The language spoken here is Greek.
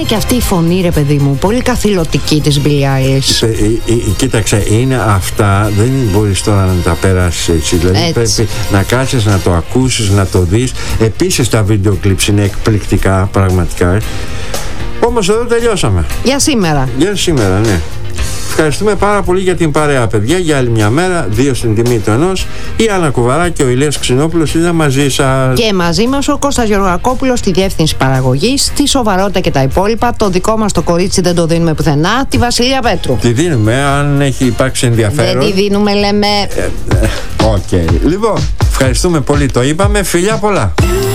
και αυτή η φωνή, ρε παιδί μου, πολύ καθηλωτική της Billie Eilish. Κοίταξε, είναι αυτά, δεν μπορείς τώρα να τα περάσεις έτσι. Δηλαδή πρέπει να κάτσεις να το ακούσεις, να το δεις. Επίσης τα βίντεο κλιπς είναι εκπληκτικά, πραγματικά. Όμως εδώ τελειώσαμε. Για σήμερα. Για σήμερα, ναι. Ευχαριστούμε πάρα πολύ για την παρέα, παιδιά. Για άλλη μια μέρα, 2 στην τιμή του ενός. Η Άννα Κουβαρά και ο Ηλίας Ξινόπουλος ήταν μαζί σας. Και μαζί μας ο Κώστας Γεωργακόπουλος στη διεύθυνση παραγωγής, τη σοβαρότητα και τα υπόλοιπα. Το δικό μας το κορίτσι δεν το δίνουμε πουθενά. Τη Βασιλεία Πέτρου. Τη δίνουμε, αν έχει υπάρξει ενδιαφέρον. Δεν τη δίνουμε, λέμε. Οκ. Λοιπόν, ευχαριστούμε πολύ. Το είπαμε. Φιλιά πολλά.